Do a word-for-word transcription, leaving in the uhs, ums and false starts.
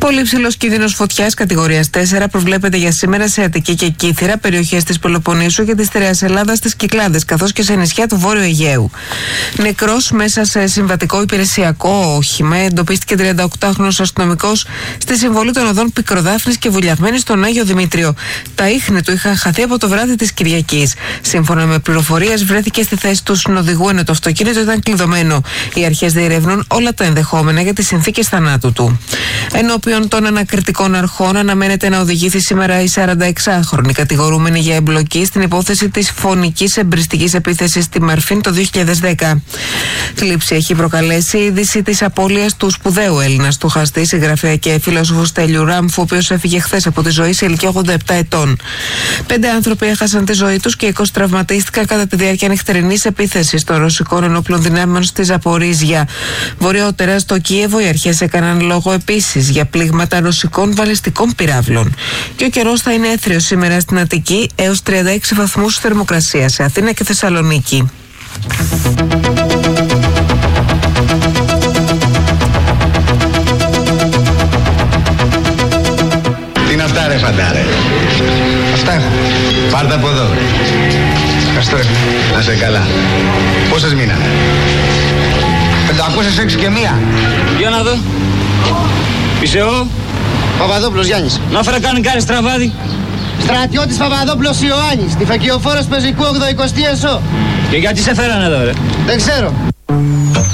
Πολύ ψηλός κίνδυνος φωτιάς κατηγορίας τέσσερα προβλέπεται για σήμερα σε Αττική και Κύθυρα, περιοχές της Πελοποννήσου και της Στερεάς Ελλάδας στις Κυκλάδες, καθώς και σε νησιά του Βόρειου Αιγαίου. Νεκρός μέσα σε συμβατικό υπηρεσιακό όχημα εντοπίστηκε τριανταοκτάχρονος αστυνομικός στη συμβολή των οδών Πικροδάφνης και Βουλιαγμένης στον Άγιο Δημήτριο. Τα ίχνη του είχαν χαθεί από το βράδυ της Κυριακής. Σύμφωνα με πληροφορίες, βρέθηκε στη θέση του συνοδηγού ενώ το αυτοκίνητο ήταν κλειδωμένο. Οι αρχές διερευνούν όλα τα ενδεχόμενα για τις συνθήκες θανάτου του. Ενώπιον των ανακριτικών αρχών αναμένεται να οδηγηθεί σήμερα η σαρανταεξάχρονη κατηγορούμενη για εμπλοκή στην υπόθεση της φωνικής εμπριστικής επίθεσης στη Μαρφίν το δύο χιλιάδες δέκα. Θλίψη έχει προκαλέσει η είδηση της απώλειας του σπουδαίου Έλληνα στοχαστή, συγγραφέα και φιλόσοφου Στέλιου Ράμφου, ο οποίος έφυγε χθες από τη ζωή σε ηλικία ογδόντα επτά ετών. Πέντε άνθρωποι έχασαν τη ζωή τους και είκοσι τραυματίστηκαν κατά τη διάρκεια νυχτερινής επίθεσης των ρωσικών ενόπλων δυνάμεων στη Ζαπορίζια. Βορειότερα στο Κίεβο οι αρχές έκαναν λόγο επίσης για πλήγματα ρωσικών βαλιστικών πυράβλων. Και ο καιρός θα είναι έθριος σήμερα στην Αττική έως τριάντα έξι βαθμούς θερμοκρασία σε Αθήνα και Θεσσαλονίκη. Τι είναι αυτά ρε φαντάρε? Αυτά έχω. Πάρ' τα από εδώ. Ευχαριστώ ρε. Να σε καλά. Πόσες μείνανε? πεντακόσιες έξι και μία. Για να δω. Είσαι ο Παπαδόπουλος Γιάννης. να φέρα κάνει κάνει στραβάδι. Στρατιώτης Παπαδόπουλος Ιωάννης. Τη Φεκιοφόρος Πεζικού ογδοηκοστή ΕΣΟ. Και γιατί σε φέρανε εδώ ρε? Δεν ξέρω.